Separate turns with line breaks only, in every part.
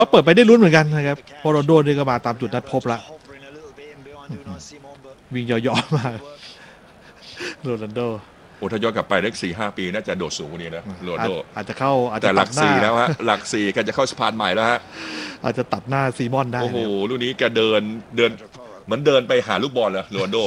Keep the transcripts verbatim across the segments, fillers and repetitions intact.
ก็เปิดไปได้ลุ้นเหมือนกันนะครับโรนัลโดนี่ก็มาตามจุดนัดพบละวิ่งย่อๆมาโรนัลโด
โอ้ถ้าย้อนกลับไปเลขสี่ห้าปีน่าจะโดดสูงกว่านี้นะโรนัลโด
อาจจะเข้าอาจจะ
แต่หลั
ก
สี่แล้วฮะหลักสี่ก็จะเข้าสะพานใหม่แล้วฮะ
อาจจะตัดหน้าซีมอนได้
โอ้โหลูกนี้แกเดินเดินเหมือนเดินไปหาลูกบอลเลยโรนัลโด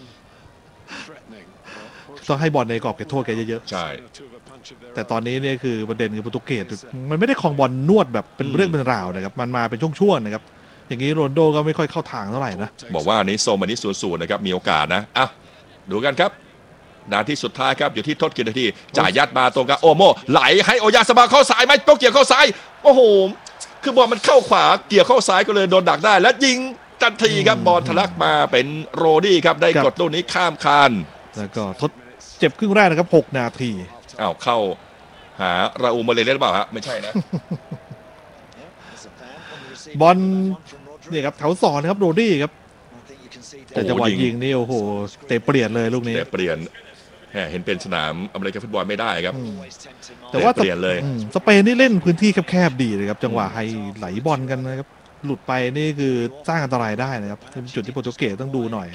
ต้องให้บอลในกรอบเขตโทษแกเยอะ
ๆใช่
แต่ตอนนี้เนี่ยคือประเด็นคือโปรตุเกสมันไม่ได้ครองบอลนวดแบบเป็นเรื่องเป็นราวนะครับมันมาเป็นช่วงๆนะครับอย่างนี้โรนัลโดก็ไม่ค่อยเข้าทางเท่าไหร่นะ
บอกว่านี้โซมันนี้ศูนย์นะครับมีโอกาสนะอ่ะดูกันครับนาทีสุดท้ายครับอยู่ที่ทดกี่นาทีจ่ายยัดมาตรงกับโอโมไหลให้โอยาสบาเข้าซ้ายไหมโปเกี่ยวเข้าซ้ายโอ้โหคือบอลมันเข้าขวาเกี่ยวเข้าซ้ายก็เลยโดนดักได้และยิงทันทีครับบอลทะลักมาเป็นโรดี้ครับได้กดลูกนี้ข้ามคาน
แล้วก็ทดเจ็บครึ่งแรกนะครับหกนาที
อ้าวเข้าหาราอูมาเลเล่หรือเปล่าฮะไม่ใช่นะ
บอลนี่ครับแถวสองนะครับโรดี้ครับแต่จังหวะยิงนี่โอ้โหเตะเปลี่ยนเลยลูกนี้
เตะเปลี่ยนเห็นเป็นสนามอเมริกันฟุตบอลไม่ได้ครับ
แต่ว่า
เปลี่ยนเลย
สเปนนี่เล่นพื้นที่แคบๆดีเลยครับจังหวะให้ไหลบอลกันนะครับหลุดไปนี่คือสร้างอันตรายได้นะครับเป็นจุดที่โปรตุเกสต้องดูหน่อย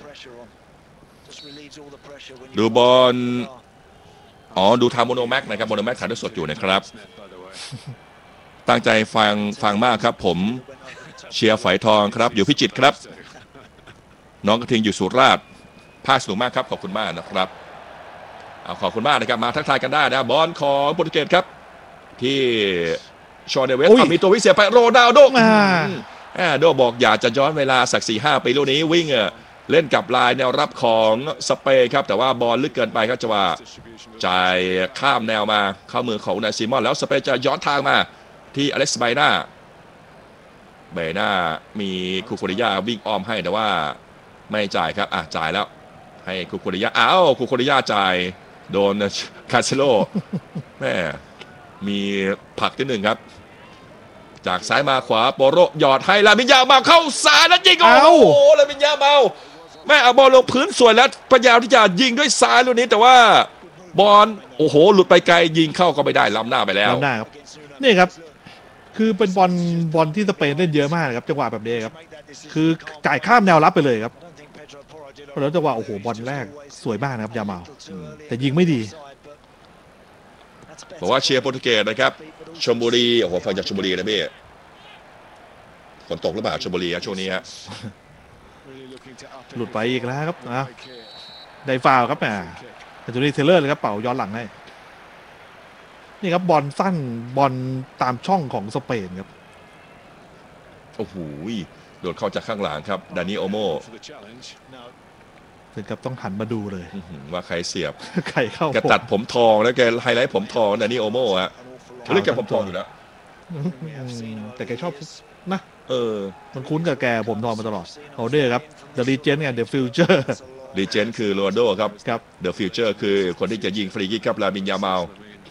ดูบอลอ๋อดูทางโมโนแม็กนะครับโมโนแม็กถ่ายทอดสดอยู่นะครับตั้งใจฟังฟังมากครับผมเชียร์ฝอยทองครับอยู่พิจิตรครับน้องกระทิงอยู่สุราษฎร์ภาคสูงมากครับขอบคุณมากนะครับเอาขอบคุณมากนะครับมาทักทายกันได้นะบอลของโปรตุเกสครับที่ชอเนเวสมีตัววิเศษไปโรนัลโดอ่าโดบอกอยากจะย้อนเวลาสักสี่ห้าปีลูกนี้วิ่งเล่นกับลายแนวรับของสเปนครับแต่ว่าบอลลึกเกินไปครับจังหวะจ่ายข้ามแนวมาเข้ามือของนายซิมอนแล้วสเปนจะย้อนทางมาที่อเล็กซ์ไบน่าไบน่ามีคูโคริยาวิ่งอ้อมให้แต่ว่าไม่จ่ายครับอ่ะจ่ายแล้วให้คูโคริยาอ้าวคูโคริยาจ่ายโดนคาเซโลแม่มีผลักที่หนึ่งครับจากซ้ายมาขวาโปโรหยอดให้ลามินยามาเข้าซ้ายแล้วยิงโอ้โหลามินยาเมาแม่เอาบอลลงพื้นสวยแล้วพยายามที่จะยิงด้วยซ้ายลูกนี้แต่ว่าบอลโอ้โหหลุดไปไกลยิงเข้าก็ไม่ได้ล้ำหน้าไปแล้ว
ล้ำหน้าครับนี่ครับคือเป็นบอลบอลที่สเปนเล่นเยอะมากครับจังหวะแบบนี้ครับคือจ่ายข้ามแนวรับไปเลยครับแล้วจังหวะโอ้โหบอลแรกสวยมากนะครับยาเมาแต่ยิงไม่ดี
บอกว่าเชียร์โปรตุเกสนะครับชลบุรีโอ้โหฟังจากชลบุรีนะพี่ฝนตกหรือเปล่าชลบุรีครับช่วงนี้ฮะ
หลุดไปอีกแล้วครับนะได้ฟาวครับแหมจูนี่เทเลอร์เลยครับเป่าย้อนหลังให้นี่ครับบอลสั้นบอลตามช่องของสเปนครับ
โอ้โหโดดเข้าจากข้างหลังครับดานิโอโม
ถึงกับต้องหันมาดูเลย
ว่าใครเสียบ
ใครเข้า
แกตัดผมทองแล้วแกไฮไลท์ผมทองดานิโอโมฮะเรื่องแกผมทองอยู่แล้ว
แต่แกชอบนะ
เออ
มันคุ้นกับแกผมทองมาตลอดเขาเด้ครับ The Legend ไง The Future
Legend คือโรนัลโดครับ The Future คือคนที่จะยิงฟรีคิกครับลามินยามาล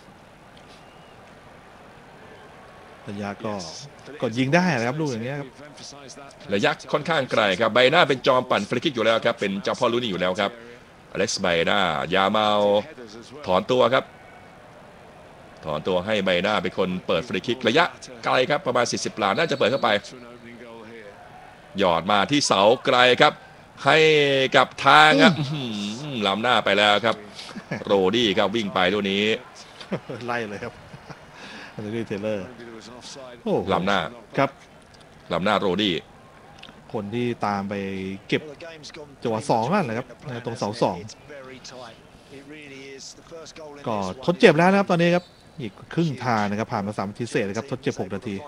ระยะก็ก็ยิงได้นะครับลูกอย่างเงี้ยครับ
ระยะค่อนข้างไกลครับใบหน้าเป็นจอมปั่นฟรีคิกอยู่แล้วครับเป็นเจ้าพ่อรุ่นนี้อยู่แล้วครับอเล็กซ์ไบน่ายามาลถอนตัวครับถอนตัวให้ใบหน้าเป็นคนเปิดฟรีคิกระยะไกลครับประมาณสี่สิบหลาน่าจะเปิดเข้าไปหยอดมาที่เสาไกลครับให้กับทางครับล้ำหน้าไปแล้วครับโรดี้ครับวิ่งไปตัวนี้
ไล่เลยครับจูนี่เทเลอร์
ล้ำหน้า
ครับ
ล้ำหน้าโรดี้
คนที่ตามไปเก็บจังหวะสองนั่นแหละครับตรงเสาสองก็ทดเจ็บแล้วนะครับตอนนี้ครับอีกครึ่งทางนะครับผ่านมาสามนาทีเศษนะครับทดเจ็บหกนาที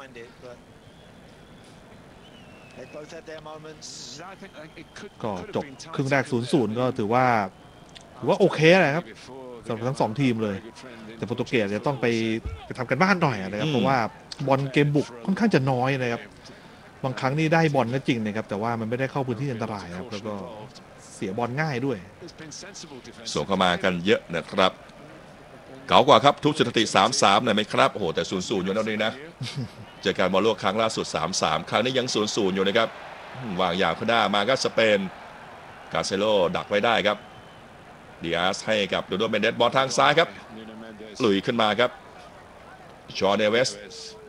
ก็จบครึ่งแรก ศูนย์ศูนย์ ก็ถือว่าถือว่าโอเคนะครับสำหรับทั้งสองทีมเลยแต่โปรตุเกสจะต้องไปไปทำกันบ้านหน่อยนะครับเพราะว่าบอลเกมบุกค่อนข้างจะน้อยนะครับบางครั้งนี่ได้บอลก็จริงนะครับแต่ว่ามันไม่ได้เข้าพื้นที่อันตรายครับแล้วก็เสียบอลง่ายด้วย
ส่งเข้ามากันเยอะนะครับเก๋ากว่าครับทุบสถิติ สามสาม หน่อยไหมครับโอ้โหแต่ ศูนย์ศูนย์ อยู่แล้วนี่นะเจอการบอลโลกครั้งล่าสุด สามสาม ครั้งนี้ยัง ศูนย์ศูนย์ อยู่นะครับวางยาวขึ้นหน้ามาก็สเปนกาเซโลดักไว้ได้ครับดิอาสให้กับดูโดเมนเดสบอลทางซ้ายครับลุยขึ้นมาครับชอเนเวส